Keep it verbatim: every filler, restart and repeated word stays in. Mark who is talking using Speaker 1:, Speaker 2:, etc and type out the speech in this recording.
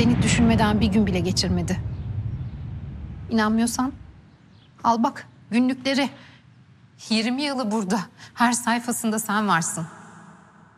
Speaker 1: Beni düşünmeden bir gün bile geçirmedi. İnanmıyorsan al bak günlükleri. yirmi yılı burada. Her sayfasında sen varsın.